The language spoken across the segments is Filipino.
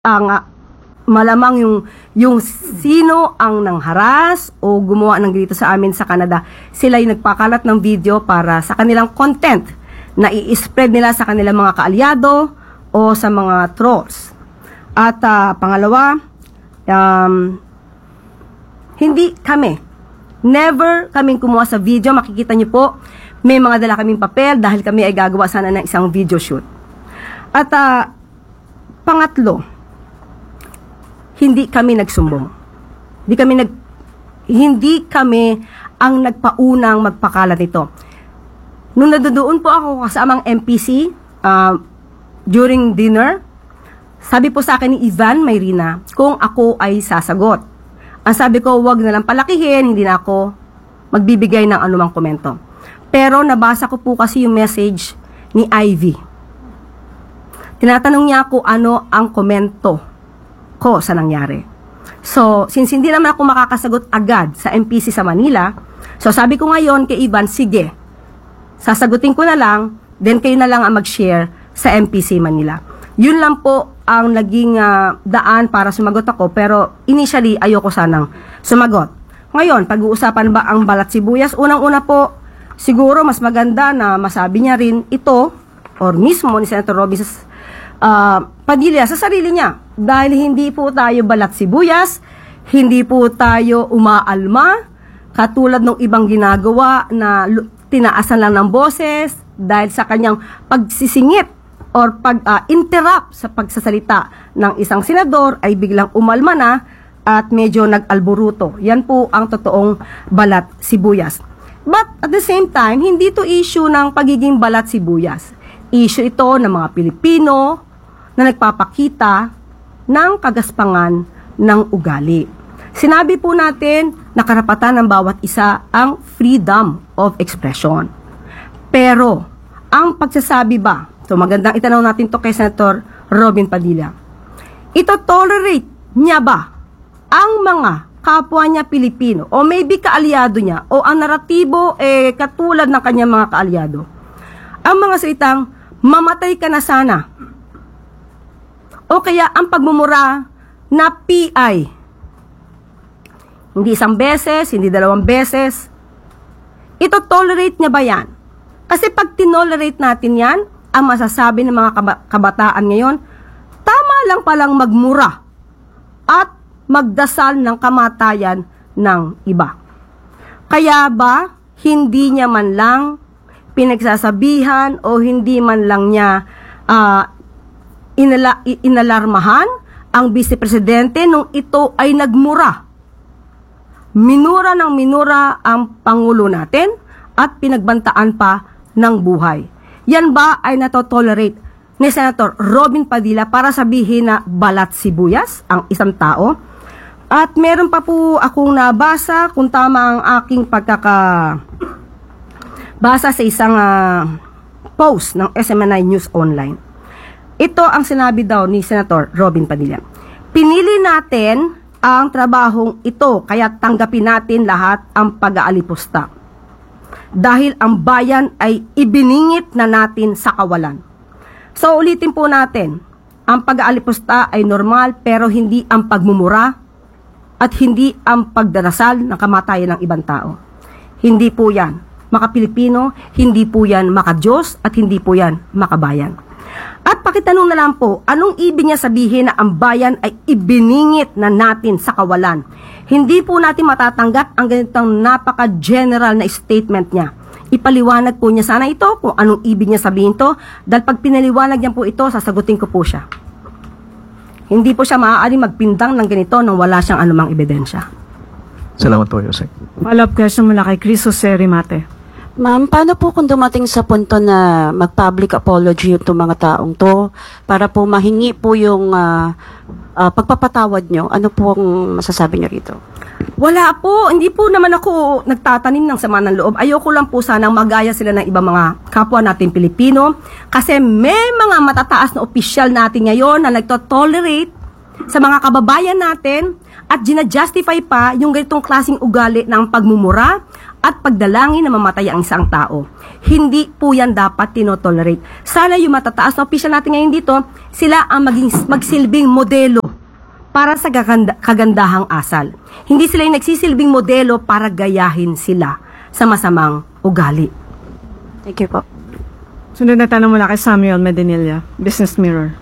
ang malamang yung sino ang nangharas o gumawa ng ganito sa amin sa Canada, sila yung nagpakalat ng video para sa kanilang content na i-spread nila sa kanilang mga kaalyado o sa mga trolls. At pangalawa, hindi kami, never kaming kumuha sa video. Makikita nyo po, may mga dala kaming papel dahil kami ay gagawa sana ng isang video shoot. At pangatlo, hindi kami nagsumbong. Hindi kami ang nagpaunang magpakalat nito. Nung nadoon po ako kasamang MPC during dinner, sabi po sa akin ni Ivan Mayrina kung ako ay sasagot. Ang sabi ko, wag na lang palakihin, hindi na ako magbibigay ng anumang komento. Pero nabasa ko po kasi yung message ni Ivy. Tinatanong niya ako ano ang komento ko sa nangyari. So, since hindi naman ako makakasagot agad sa MPC sa Manila, so sabi ko ngayon kay Ivan, sige, sasagutin ko na lang, then kayo na lang ang mag-share sa MPC Manila. Yun lang po ang naging daan para sumagot ako, pero initially ayoko sanang sumagot. Ngayon, pag-uusapan ba ang balat sibuyas? Unang-una po, siguro mas maganda na masabi niya rin ito, or mismo ni Senator Robin Padilla sa sarili niya. Dahil hindi po tayo balat sibuyas, hindi po tayo umaalma, katulad ng ibang ginagawa na tinaasan lang ng boses dahil sa kanyang pagsisingit or pag-interrupt sa pagsasalita ng isang senador ay biglang umalma na at medyo nag-alburuto. Yan po ang totoong balat sibuyas. But at the same time, hindi to issue ng pagiging balat sibuyas. Issue ito ng mga Pilipino na nagpapakita ng kagaspangan ng ugali. Sinabi po natin na karapatan ng bawat isa ang freedom of expression. Pero, ang pagsasabi ba, so magandang itanong natin to kay Senator Robin Padilla, ito tolerate niya ba ang mga kapwa niya Pilipino o maybe kaalyado niya o ang naratibo katulad ng kanyang mga kaalyado? Ang mga salitang, mamatay ka na sana, o kaya ang pagmumura na PI. Hindi isang beses, hindi dalawang beses. Ito tolerate niya ba yan? Kasi pag tinolerate natin yan, ang masasabi ng mga kabataan ngayon, tama lang palang magmura at magdasal ng kamatayan ng iba. Kaya ba, hindi niya man lang pinagsasabihan o hindi man lang niya inalarmahan ang Vice Presidente nung ito ay nagmura. Minura ng minura ang Pangulo natin at pinagbantaan pa ng buhay. Yan ba ay natotolerate ni Senator Robin Padilla para sabihin na balat sibuyas ang isang tao? At meron pa po akong nabasa, kung tama ang aking pagkakabasa sa isang post ng SMNI News Online. Ito ang sinabi daw ni Senator Robin Padilla. Pinili natin ang trabahong ito, kaya tanggapin natin lahat ang pag-aalipusta. Dahil ang bayan ay ibiningit na natin sa kawalan. So ulitin po natin, ang pag-aalipusta ay normal pero hindi ang pagmumura at hindi ang pagdarasal ng kamatayan ng ibang tao. Hindi po yan maka-Pilipino, hindi po yan maka-Diyos at hindi po yan makabayan. At pakitanong na lang po, anong ibig niya sabihin na ang bayan ay ibiningit na natin sa kawalan? Hindi po natin matatanggap ang ganitong napaka-general na statement niya. Ipaliwanag po niya sana ito kung anong ibig niya sabihin to, dahil pag pinaliwanag niya po ito, sasagutin ko po siya. Hindi po siya maaaring magpindang ng ganito nang wala siyang anumang ebidensya. Salamat po, Yosek. Follow-up question mula kay Chris Jose Rimate. Ma'am, paano po kung dumating sa punto na mag-public apology itong mga taong to para po mahingi po yung pagpapatawad nyo? Ano po ang masasabi nyo rito? Wala po. Hindi po naman ako nagtatanim ng sama ng loob. Ayoko lang po sanang magaya sila ng ibang mga kapwa natin Pilipino. Kasi may mga matataas na opisyal natin ngayon na nagtotolerate sa mga kababayan natin at ginajustify pa yung ganitong klaseng ugali ng pagmumura at pagdalangin na mamatay ang isang tao. Hindi po yan dapat tinotolerate. Sana yung matataas na opisyal natin ngayon dito, sila ang magsilbing modelo para sa kagandahang asal. Hindi sila yung nagsisilbing modelo para gayahin sila sa masamang ugali. Thank you po. Sunod na tanong mula kay Samuel Medinilla, Business Mirror.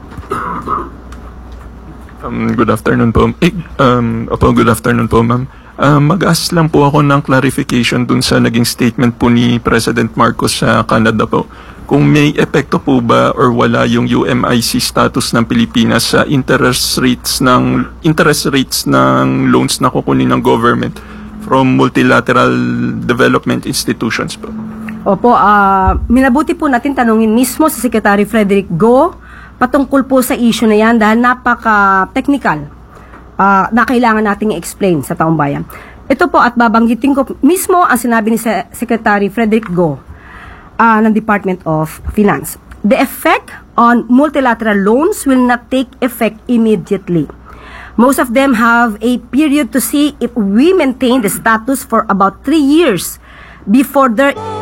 Good afternoon po. Good afternoon po, ma'am. Mag-ask lang po ako ng clarification dun sa naging statement po ni President Marcos sa Canada po. Kung may epekto po ba or wala yung UMIC status ng Pilipinas sa interest rates ng loans na kukunin ng government from multilateral development institutions po. Opo, minabuti po natin tanungin mismo si Secretary Frederick Go patungkol po sa issue na yan dahil napaka-technical na kailangan nating i-explain sa taong bayan. Ito po at babanggitin ko mismo ang sinabi ni Secretary Frederick Go ng Department of Finance. The effect on multilateral loans will not take effect immediately. Most of them have a period to see if we maintain the status for about 3 years before their